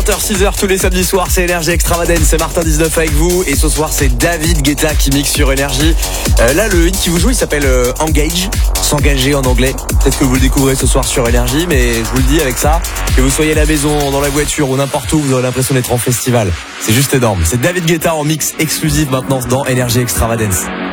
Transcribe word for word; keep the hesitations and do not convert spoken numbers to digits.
vingt heures six heures tous les samedis soirs, c'est Énergie Extravagance, c'est Martin dix-neuf avec vous. Et ce soir, c'est David Guetta qui mixe sur Énergie. Euh, là, le hit qui vous joue, il s'appelle euh, Engage, s'engager en anglais. Peut-être que vous le découvrez ce soir sur Énergie, mais je vous le dis avec ça, que vous soyez à la maison, dans la voiture ou n'importe où, vous aurez l'impression d'être en festival. C'est juste énorme. C'est David Guetta en mix exclusif maintenant dans Énergie Extravagance.